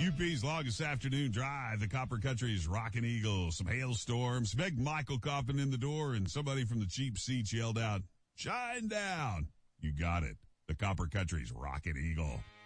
UP's longest afternoon drive, the Copper Country's Rockin' Eagle, some hailstorms, Meg Michael coughing in the door, and somebody from the cheap seats yelled out, "Shine down." You got it. The Copper Country's Rockin' Eagle.